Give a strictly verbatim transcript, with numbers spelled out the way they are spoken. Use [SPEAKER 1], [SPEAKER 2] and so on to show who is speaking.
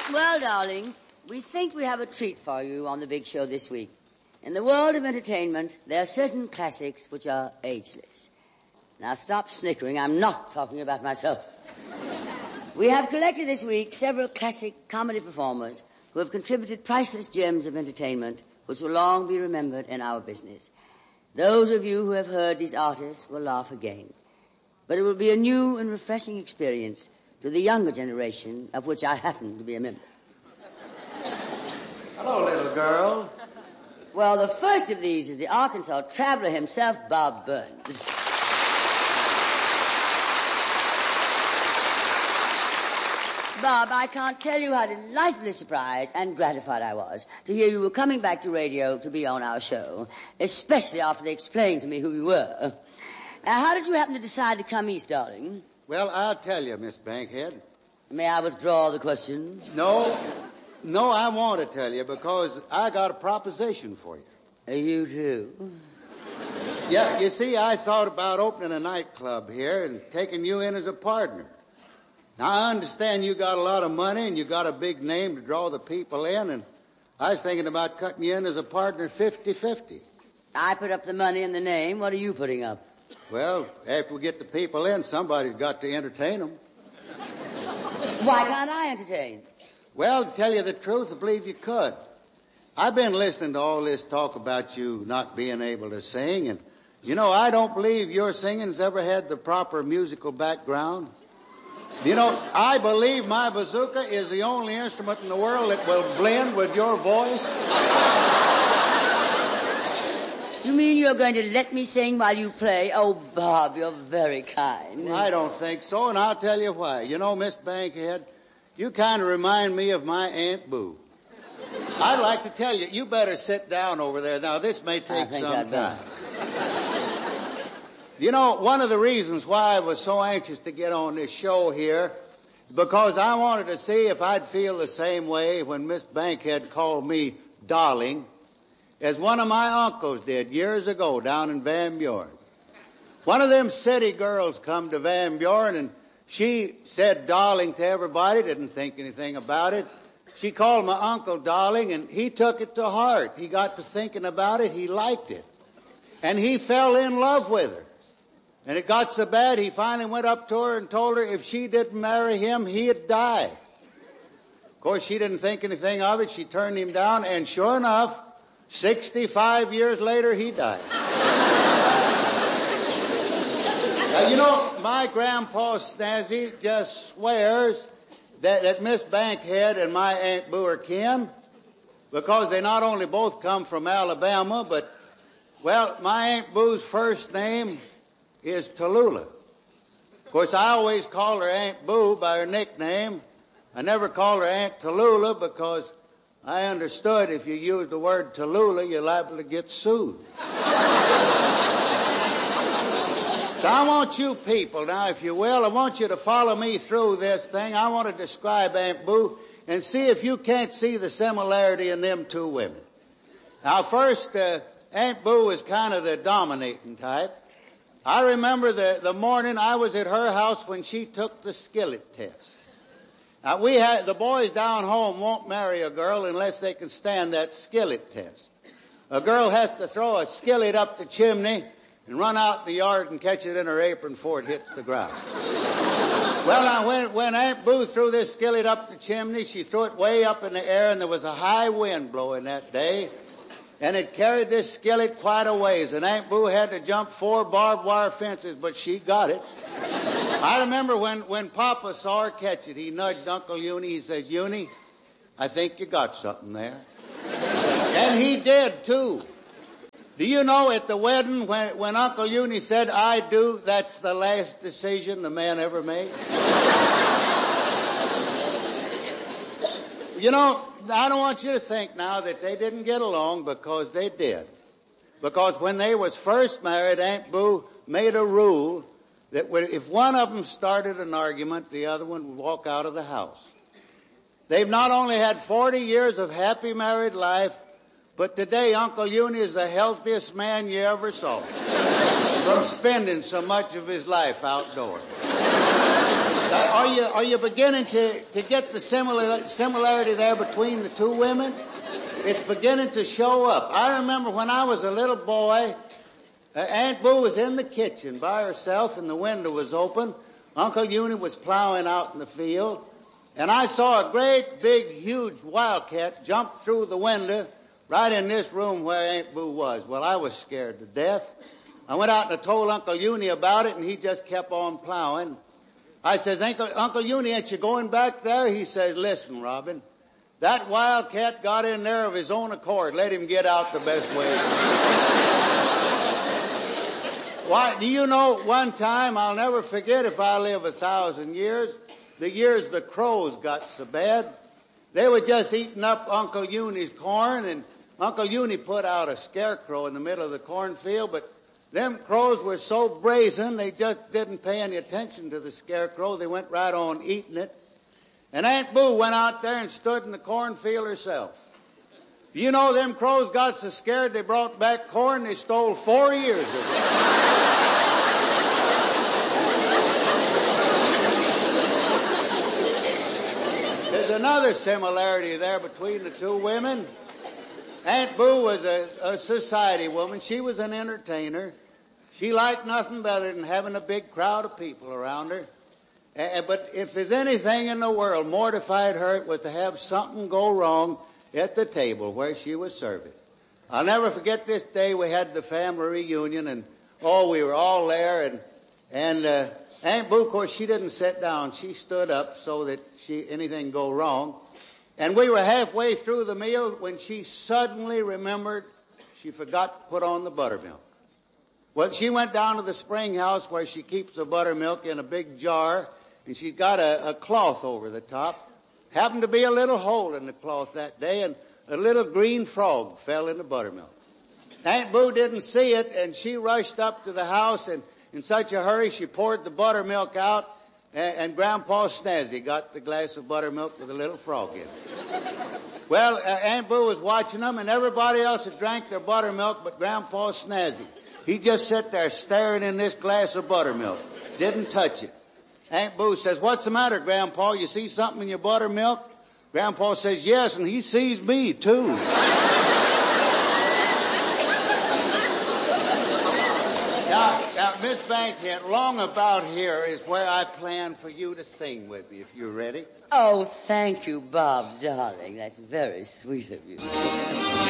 [SPEAKER 1] Well, darling, we think we have a treat for you on the big show this week. In the world of entertainment, there are certain classics which are ageless. Now stop snickering. I'm not talking about myself. We have collected this week several classic comedy performers who have contributed priceless gems of entertainment which will long be remembered in our business. Those of you who have heard these artists will laugh again. But it will be a new and refreshing experience to the younger generation, of which I happen to be a member.
[SPEAKER 2] Hello, little girl.
[SPEAKER 1] Well, the first of these is the Arkansas traveler himself, Bob Burns. Bob, I can't tell you how delightfully surprised and gratified I was to hear you were coming back to radio to be on our show, especially after they explained to me who you were. Now, how did you happen to decide to come east, darling?
[SPEAKER 2] Well, I'll tell you, Miss Bankhead.
[SPEAKER 1] May I withdraw the question?
[SPEAKER 2] No, no, I want to tell you because I got a proposition for you.
[SPEAKER 1] You too?
[SPEAKER 2] Yeah, you see, I thought about opening a nightclub here and taking you in as a partner. Now, I understand you got a lot of money and you got a big name to draw the people in, and I was thinking about cutting you in as a partner fifty-fifty.
[SPEAKER 1] I put up the money and the name. What are you putting up?
[SPEAKER 2] Well, after we get the people in, somebody's got to entertain them.
[SPEAKER 1] Why can't I entertain?
[SPEAKER 2] Well, to tell you the truth, I believe you could. I've been listening to all this talk about you not being able to sing, and, you know, I don't believe your singing's ever had the proper musical background. You know, I believe my bazooka is the only instrument in the world that will blend with your voice.
[SPEAKER 1] You mean you're going to let me sing while you play? Oh, Bob, you're very kind.
[SPEAKER 2] I don't think so, and I'll tell you why. You know, Miss Bankhead, you kind of remind me of my Aunt Boo. I'd like to tell you, you better sit down over there. Now, this may take some
[SPEAKER 1] I'd
[SPEAKER 2] time. You know, one of the reasons why I was so anxious to get on this show here, because I wanted to see if I'd feel the same way when Miss Bankhead called me darling, as one of my uncles did years ago down in Van Buren. One of them city girls come to Van Buren, and she said darling to everybody, didn't think anything about it. She called my uncle darling, and he took it to heart. He got to thinking about it. He liked it. And he fell in love with her. And it got so bad, he finally went up to her and told her if she didn't marry him, he'd die. Of course, she didn't think anything of it. She turned him down, and sure enough, sixty-five years later, he died. Now, you know, my grandpa Snazzy just swears that, that Miss Bankhead and my Aunt Boo are kin, because they not only both come from Alabama, but, well, my Aunt Boo's first name is Tallulah. Of course, I always call her Aunt Boo by her nickname. I never call her Aunt Tallulah because I understood if you use the word Tallulah, you're liable to get sued. So I want you people, now, if you will, I want you to follow me through this thing. I want to describe Aunt Boo and see if you can't see the similarity in them two women. Now, first, uh, Aunt Boo is kind of the dominating type. I remember the, the morning I was at her house when she took the skillet test. Now, we had, the boys down home won't marry a girl unless they can stand that skillet test. A girl has to throw a skillet up the chimney and run out in the yard and catch it in her apron before it hits the ground. Well, now, when, when Aunt Boo threw this skillet up the chimney, she threw it way up in the air, and there was a high wind blowing that day. And it carried this skillet quite a ways, and Aunt Boo had to jump four barbed wire fences, but she got it. I remember when, when Papa saw her catch it, he nudged Uncle Uni. He says, Uni, I think you got something there. And he did, too. Do you know at the wedding when, when Uncle Uni said, I do, that's the last decision the man ever made? You know, I don't want you to think now that they didn't get along, because they did. Because when they was first married, Aunt Boo made a rule that if one of them started an argument, the other one would walk out of the house. They've not only had forty years of happy married life, but today Uncle Uni is the healthiest man you ever saw from spending so much of his life outdoors. are you are you beginning to, to get the similar, similarity there between the two women? It's beginning to show up. I remember when I was a little boy, uh, Aunt Boo was in the kitchen by herself and the window was open. Uncle Uni was plowing out in the field. And I saw a great, big, huge wildcat jump through the window right in this room where Aunt Boo was. Well, I was scared to death. I went out and I told Uncle Uni about it, and he just kept on plowing. I says, Uncle, Uncle Uni, ain't you going back there? He says, listen, Robin, that wildcat got in there of his own accord. Let him get out the best way. Why, do you know, one time, I'll never forget if I live a thousand years, the years the crows got so bad. They were just eating up Uncle Uni's corn, and Uncle Uni put out a scarecrow in the middle of the cornfield, but them crows were so brazen, they just didn't pay any attention to the scarecrow. They went right on eating it. And Aunt Boo went out there and stood in the cornfield herself. You know, them crows got so scared they brought back corn they stole four years of it. There's another similarity there between the two women. Aunt Boo was a, a society woman. She was an entertainer. She liked nothing better than having a big crowd of people around her. Uh, but if there's anything in the world mortified her, it was to have something go wrong at the table where she was serving. I'll never forget this day. We had the family reunion, and oh, we were all there, and and uh, Aunt Boo, of course, she didn't sit down. She stood up so that she anything go wrong. And we were halfway through the meal when she suddenly remembered she forgot to put on the buttermilk. Well, she went down to the spring house where she keeps the buttermilk in a big jar, and she's got a, a cloth over the top. Happened to be a little hole in the cloth that day, and a little green frog fell in the buttermilk. Aunt Boo didn't see it, and she rushed up to the house, and in such a hurry she poured the buttermilk out, and, and Grandpa Snazzy got the glass of buttermilk with a little frog in it. Well, uh, Aunt Boo was watching them, and everybody else had drank their buttermilk but Grandpa Snazzy. He just sat there staring in this glass of buttermilk. Didn't touch it. Aunt Boo says, what's the matter, Grandpa? You see something in your buttermilk? Grandpa says, yes, and he sees me, too. Now, now, Miss Bankhead, long about here is where I plan for you to sing with me, if you're ready.
[SPEAKER 1] Oh, thank you, Bob, darling. That's very sweet of you.